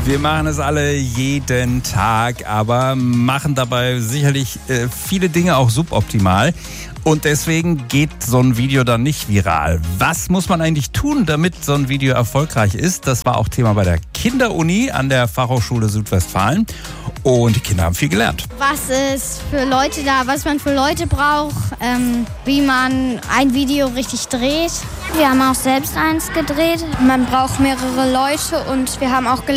Wir machen es alle jeden Tag, aber machen dabei sicherlich viele Dinge auch suboptimal. Und deswegen geht so ein Video dann nicht viral. Was muss man eigentlich tun, damit so ein Video erfolgreich ist? Das war auch Thema bei der Kinderuni an der Fachhochschule Südwestfalen. Und die Kinder haben viel gelernt. Was ist für Leute da, was man für Leute braucht, wie man ein Video richtig dreht. Wir haben auch selbst eins gedreht. Man braucht mehrere Leute und wir haben auch gelernt,